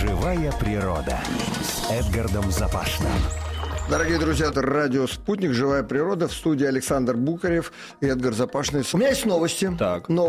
Живая природа с Эдгардом Запашным. Дорогие друзья, это радио «Спутник», «Живая природа». В студии Александр Букарев и Эдгар Запашный. У меня есть новости. Так.